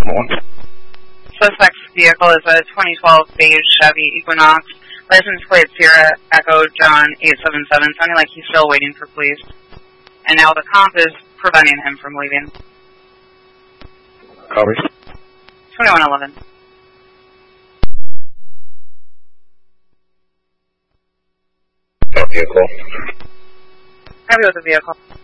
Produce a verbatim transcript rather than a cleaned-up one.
one. Suspect's vehicle is a twenty twelve beige Chevy Equinox. License plate Sierra Echo John eight seven seven, sounding like he's still waiting for police. And now the comp is preventing him from leaving. Copy. twenty-one eleven. That vehicle. Happy with the vehicle.